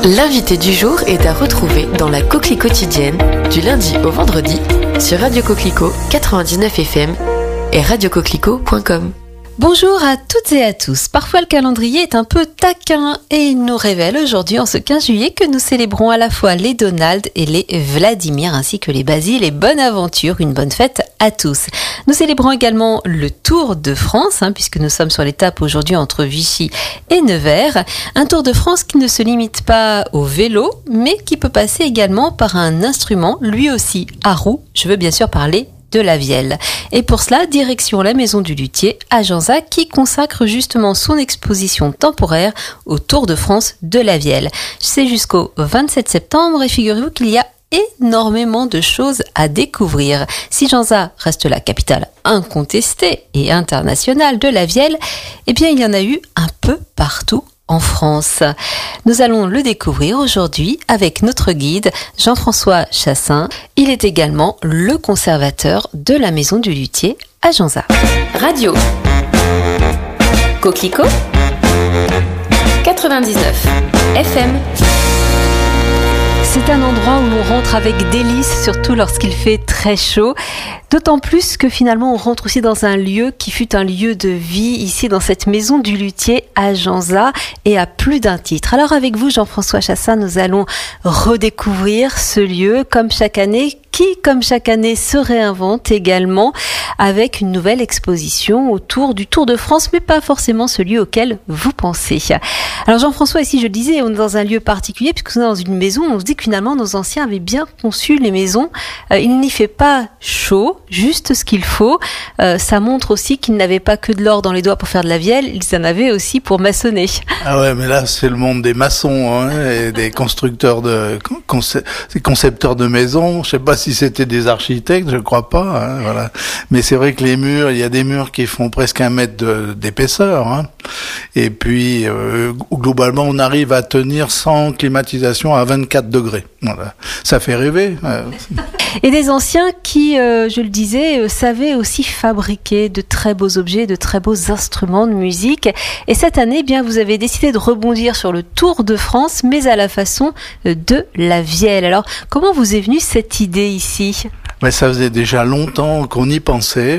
L'invité du jour est à retrouver dans la Coquelie quotidienne du lundi au vendredi sur Radio Coquelicot 99 FM et radiocoquelicot.com. Bonjour à toutes et à tous. Parfois le calendrier est un peu taquin et il nous révèle aujourd'hui en ce 15 juillet que nous célébrons à la fois les Donald et les Vladimir ainsi que les Basile et bonne aventure, une bonne fête à tous. Nous célébrons également le Tour de France puisque nous sommes sur l'étape aujourd'hui entre Vichy et Nevers. Un Tour de France qui ne se limite pas au vélo mais qui peut passer également par un instrument lui aussi à roue. Je veux bien sûr parler de la vielle. Et pour cela, direction la Maison du Luthier à Janzat qui consacre justement son exposition temporaire au Tour de France de la vielle. C'est jusqu'au 27 septembre et figurez-vous qu'il y a énormément de choses à découvrir. Si Janzat reste la capitale incontestée et internationale de la vielle, eh bien il y en a eu un peu partout en France. Nous allons le découvrir aujourd'hui avec notre guide Jean-François Chassin. Il est également le conservateur de la Maison du Luthier à Janzat. Radio Coquelicot 99 FM. C'est un endroit où l'on rentre avec délice, surtout lorsqu'il fait très chaud. D'autant plus que finalement on rentre aussi dans un lieu qui fut un lieu de vie ici dans cette Maison du Luthier à Janzat et à plus d'un titre. Alors avec vous Jean-François Chassin, nous allons redécouvrir ce lieu comme chaque année se réinvente également avec une nouvelle exposition autour du Tour de France, mais pas forcément celui auquel vous pensez. Alors Jean-François, ici je le disais, on est dans un lieu particulier puisque nous sommes dans une maison, on se dit que finalement nos anciens avaient bien conçu les maisons. Il n'y fait pas chaud, juste ce qu'il faut. Ça montre aussi qu'ils n'avaient pas que de l'or dans les doigts pour faire de la vielle, ils en avaient aussi pour maçonner. Ah ouais, mais là c'est le monde des maçons et des constructeurs concepteurs de maisons. Je sais pas si c'était des architectes, je crois pas. Voilà. Mais c'est vrai que les murs, il y a des murs qui font presque 1 mètre d'épaisseur. Et puis globalement, on arrive à tenir sans climatisation à 24 degrés. Voilà. Ça fait rêver. Et des anciens qui, je le disais, savaient aussi fabriquer de très beaux objets, de très beaux instruments de musique. Et cette année, bien, vous avez décidé de rebondir sur le Tour de France, mais à la façon de la vielle. Alors, comment vous est venue cette idée ici ? Mais ça faisait déjà longtemps qu'on y pensait,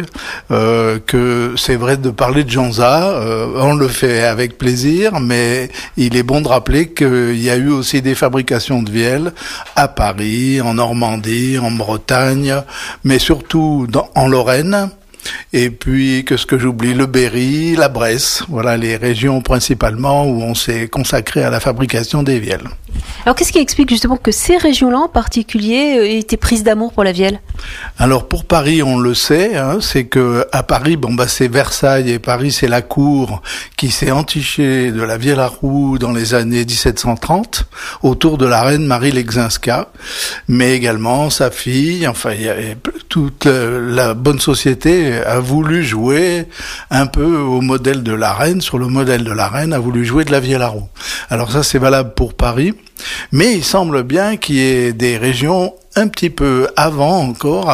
que c'est vrai de parler de Janzat, on le fait avec plaisir, mais il est bon de rappeler qu'il y a eu aussi des fabrications de vielle à Paris, en Normandie, en Bretagne, mais surtout en Lorraine. Et puis, qu'est-ce que j'oublie, le Berry, la Bresse, voilà les régions principalement où on s'est consacré à la fabrication des vielles. Alors qu'est-ce qui explique justement que ces régions-là en particulier étaient prises d'amour pour la vielle ? Alors pour Paris, on le sait, c'est que à Paris, c'est Versailles et Paris, c'est la cour qui s'est entichée de la vielle à roue dans les années 1730 autour de la reine Marie Leczinska, mais également sa fille. Enfin, toute la bonne société a voulu jouer un peu au modèle de la reine, sur le modèle de la reine, a voulu jouer de la vielle à roue. Alors ça, c'est valable pour Paris. Mais il semble bien qu'il y ait des régions un petit peu avant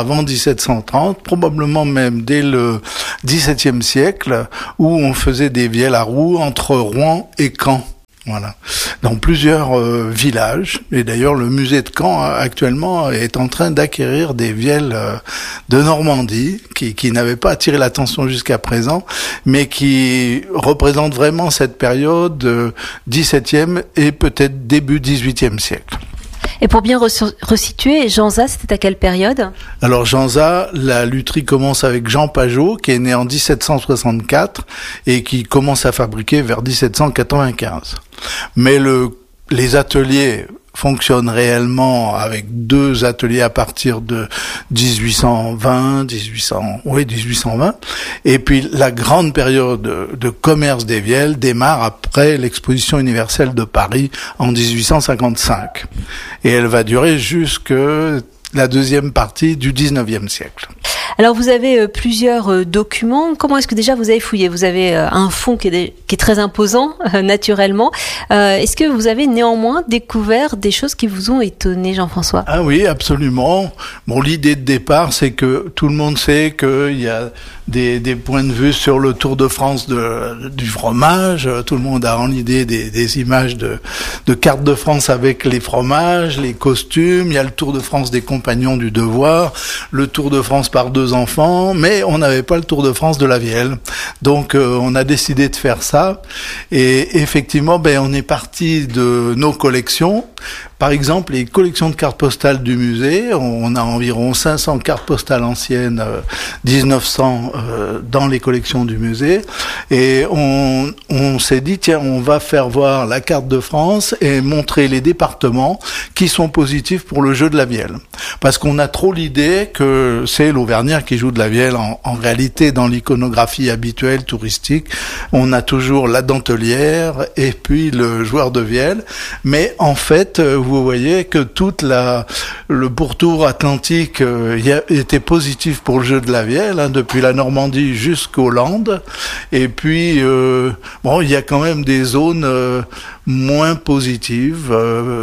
1730, probablement même dès le XVIIe siècle, où on faisait des vielles à roue entre Rouen et Caen. Voilà, dans plusieurs villages. Et d'ailleurs, le musée de Caen actuellement est en train d'acquérir des vielles de Normandie qui n'avaient pas attiré l'attention jusqu'à présent, mais qui représentent vraiment cette période XVIIe et peut-être début XVIIIe siècle. Et pour bien resituer, Janzat, c'était à quelle période ? Alors Janzat, la lutherie commence avec Jean Pajot, qui est né en 1764 et qui commence à fabriquer vers 1795. Mais les ateliers fonctionnent réellement avec 2 ateliers à partir de 1820. Et puis la grande période de commerce des vielles démarre après l'exposition universelle de Paris en 1855. Et elle va durer jusque la deuxième partie du 19e siècle. Alors vous avez plusieurs documents. Comment est-ce que déjà vous avez fouillé ? Vous avez un fond qui est très imposant, naturellement. Est-ce que vous avez néanmoins découvert des choses qui vous ont étonné, Jean-François ? Ah oui, absolument. Bon, l'idée de départ, c'est que tout le monde sait qu'il y a des points de vue sur le Tour de France du fromage. Tout le monde a en idée des images de cartes de France avec les fromages, les costumes. Il y a le Tour de France des compagnons du devoir, le Tour de France par 2 enfants, mais on n'avait pas le Tour de France de la Vielle. Donc on a décidé de faire ça. Et effectivement, on est parti de nos collections. Par exemple, les collections de cartes postales du musée, on a environ 500 cartes postales anciennes 1900 dans les collections du musée, et on s'est dit tiens, on va faire voir la carte de France et montrer les départements qui sont positifs pour le jeu de la vielle, parce qu'on a trop l'idée que c'est l'Auvergnat qui joue de la vielle. En réalité, dans l'iconographie habituelle touristique, on a toujours la dentelière et puis le joueur de vielle, mais en fait vous voyez que le pourtour atlantique était positif pour le jeu de la vielle, depuis la Normandie jusqu'aux Landes. Et puis, il y a quand même des zones moins positives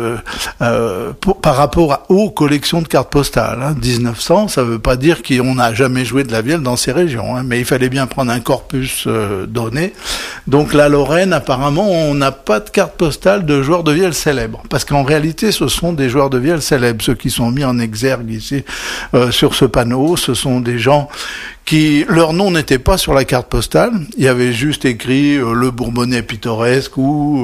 par rapport aux collections de cartes postales. 1900, ça veut pas dire qu'on n'a jamais joué de la vielle dans ces régions, mais il fallait bien prendre un corpus donné. Donc la Lorraine, apparemment, on n'a pas de carte postale de joueurs de vielle célèbres, parce qu'en réalité, ce sont des joueurs de vielle célèbres, ceux qui sont mis en exergue ici sur ce panneau. Ce sont des gens qui, leur nom n'était pas sur la carte postale. Il y avait juste écrit le Bourbonnais pittoresque ou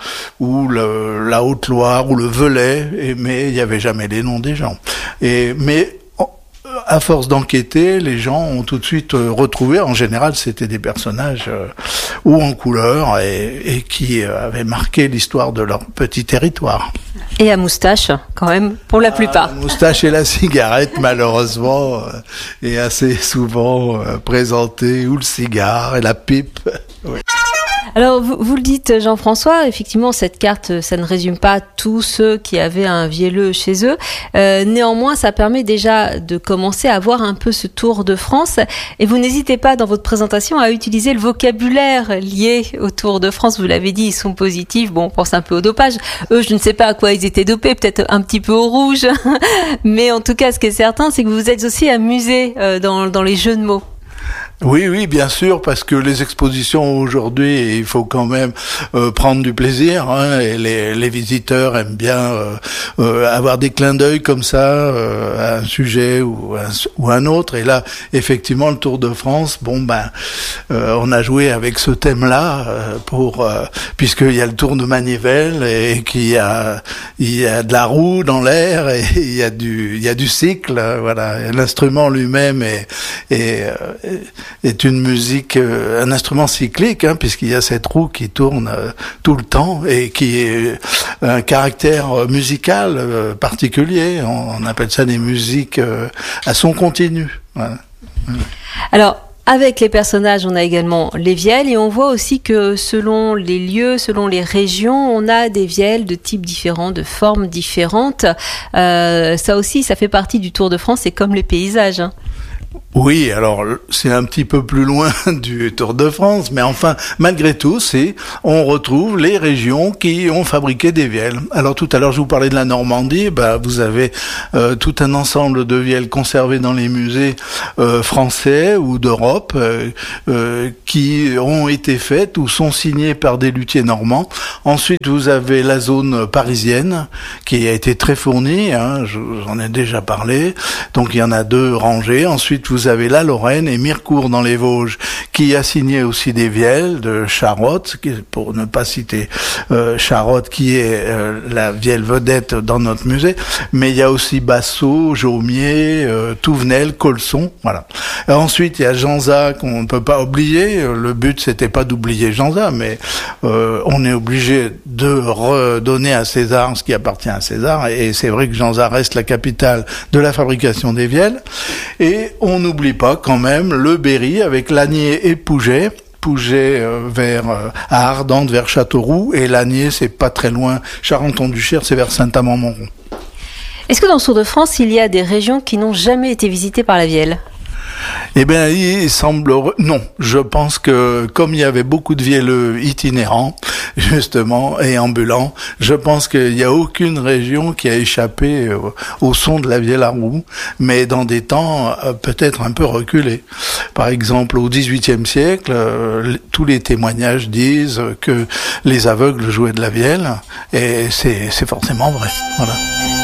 la Haute-Loire ou le Velay, mais il n'y avait jamais les noms des gens. Mais à force d'enquêter, les gens ont tout de suite retrouvé, en général c'était des personnages hauts en couleur et qui avaient marqué l'histoire de leur petit territoire. Et à moustache, quand même, pour la plupart. La moustache et la cigarette, malheureusement, est assez souvent présentée, ou le cigare et la pipe. Oui. Alors, vous le dites, Jean-François, effectivement, cette carte, ça ne résume pas tous ceux qui avaient un vielleux chez eux. Néanmoins, ça permet déjà de commencer à voir un peu ce Tour de France. Et vous n'hésitez pas, dans votre présentation, à utiliser le vocabulaire lié au Tour de France. Vous l'avez dit, ils sont positifs. Bon, on pense un peu au dopage. Eux, je ne sais pas à quoi ils étaient dopés, peut-être un petit peu au rouge. Mais en tout cas, ce qui est certain, c'est que vous êtes aussi amusés dans les jeux de mots. Oui, bien sûr, parce que les expositions aujourd'hui, il faut quand même prendre du plaisir, et les visiteurs aiment bien avoir des clins d'œil comme ça à un sujet ou un autre. Et là, effectivement, le Tour de France, on a joué avec ce thème-là puisqu'il y a le Tour de Manivelle et il y a de la roue dans l'air et il y a du cycle, voilà. L'instrument lui-même est une musique, un instrument cyclique, puisqu'il y a cette roue qui tourne tout le temps et qui est un caractère musical particulier. On appelle ça des musiques à son continu. Voilà. Alors, avec les personnages, on a également les vielles et on voit aussi que selon les lieux, selon les régions, on a des vielles de types différents, de formes différentes. Ça aussi, ça fait partie du Tour de France, c'est comme les paysages. Oui, alors c'est un petit peu plus loin du Tour de France, mais enfin, malgré tout, on retrouve les régions qui ont fabriqué des vielles. Alors tout à l'heure, je vous parlais de la Normandie, vous avez tout un ensemble de vielles conservées dans les musées français ou d'Europe qui ont été faites ou sont signées par des luthiers normands. Ensuite, vous avez la zone parisienne qui a été très fournie, j'en ai déjà parlé, donc il y en a 2 rangées. Ensuite, vous avez la Lorraine et Mirecourt dans les Vosges qui a signé aussi des vielles de Charrotte, pour ne pas citer Charrotte qui est la vielle vedette dans notre musée, mais il y a aussi Bassot, Jaumier, Touvenel, Colson, voilà. Et ensuite il y a Janza qu'on ne peut pas oublier. Le but c'était pas d'oublier Janza, mais on est obligé de redonner à César ce qui appartient à César, et c'est vrai que Janza reste la capitale de la fabrication des vielles. Et on n'oublie pas quand même le Berry avec Lagnier et Pouget à Ardentes vers Châteauroux, et Lagnier c'est pas très loin, Charenton-du-Cher c'est vers Saint-Amand-Montrond. Est-ce que dans le Tour de France il y a des régions qui n'ont jamais été visitées par la vielle ? Eh bien, il semble... Non, je pense que comme il y avait beaucoup de vielleux itinérants, justement, et ambulants, je pense qu'il n'y a aucune région qui a échappé au son de la vielle à roue, mais dans des temps peut-être un peu reculés. Par exemple, au XVIIIe siècle, tous les témoignages disent que les aveugles jouaient de la vielle, et c'est forcément vrai. Voilà.